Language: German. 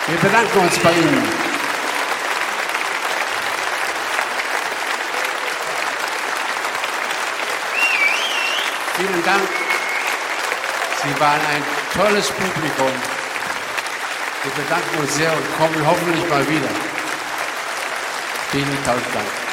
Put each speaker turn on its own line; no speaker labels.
Wir bedanken uns bei Ihnen. Vielen Dank. Sie waren ein tolles Publikum. Wir bedanken uns sehr und kommen hoffentlich mal wieder. Vielen tausend Dank.